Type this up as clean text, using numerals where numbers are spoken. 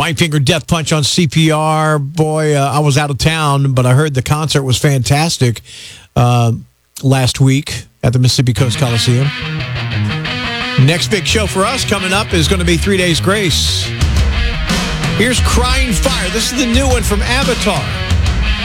White Finger Death Punch on CPR. Boy, I was out of town, but I heard the concert was fantastic last week at the Mississippi Coast Coliseum. Next big show for us coming up is going to be 3 Days Grace. Here's Crying Fire. This is the new one from Avatar.